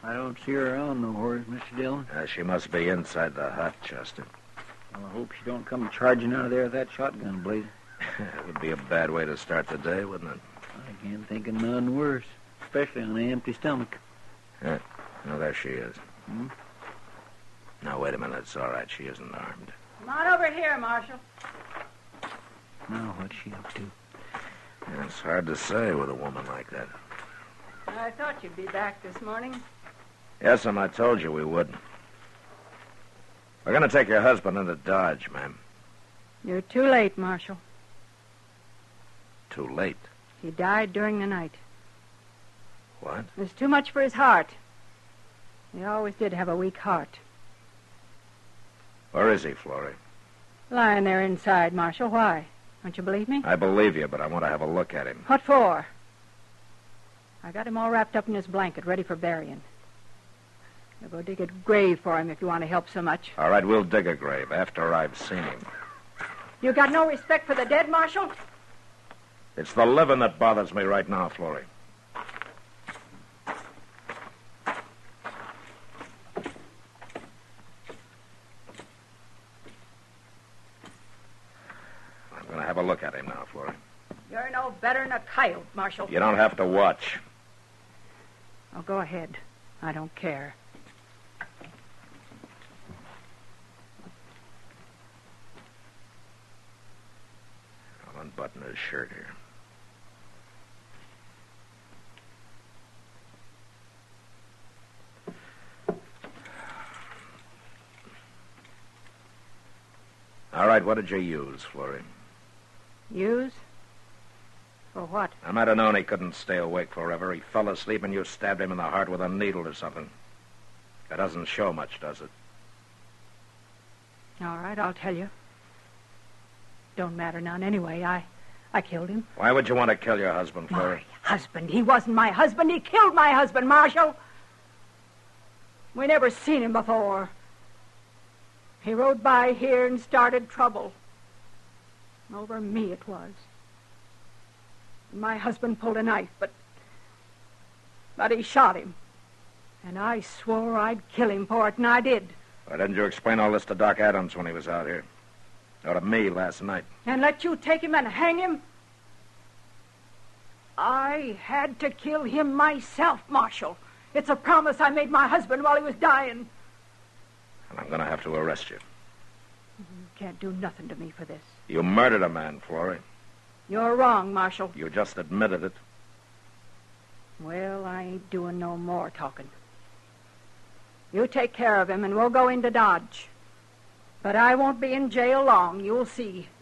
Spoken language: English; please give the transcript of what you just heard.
I don't see her around nowhere, Mr. Dillon. She must be inside the hut, Chester. Well, I hope she don't come charging out of there with that shotgun blade. It would be a bad way to start the day, wouldn't it? I can't think of none worse, especially on an empty stomach. Yeah. No, there she is. Hmm? Now, wait a minute. It's all right. She isn't armed. Come on over here, Marshal. Now, what's she up to? Yeah, it's hard to say with a woman like that. I thought you'd be back this morning. Yes, I told you we would. We're going to take your husband into Dodge, ma'am. You're too late, Marshal. Too late. He died during the night. What? It was too much for his heart. He always did have a weak heart. Where is he, Florrie? Lying there inside, Marshal. Why? Don't you believe me? I believe you, but I want to have a look at him. What for? I got him all wrapped up in his blanket, ready for burying. I'll go dig a grave for him if you want to help so much. All right, we'll dig a grave after I've seen him. You got no respect for the dead, Marshal? It's the living that bothers me right now, Florrie. I'm going to have a look at him now, Florrie. You're no better than a coyote, Marshal. You don't have to watch. Oh, go ahead. I don't care. I'll unbutton his shirt here. All right, what did you use, Florrie? Use? For what? I might have known he couldn't stay awake forever. He fell asleep and you stabbed him in the heart with a needle or something. That doesn't show much, does it? All right, I'll tell you. Don't matter none anyway. I killed him. Why would you want to kill your husband, Florrie? My husband? He wasn't my husband. He killed my husband, Marshal. We never seen him before. He rode by here and started trouble. Over me it was. My husband pulled a knife, but he shot him. And I swore I'd kill him for it, and I did. Why didn't you explain all this to Doc Adams when he was out here? Or to me last night? And let you take him and hang him? I had to kill him myself, Marshal. It's a promise I made my husband while he was dying. And I'm going to have to arrest you. You can't do nothing to me for this. You murdered a man, Florrie. You're wrong, Marshal. You just admitted it. Well, I ain't doing no more talking. You take care of him, and we'll go into Dodge. But I won't be in jail long, you'll see.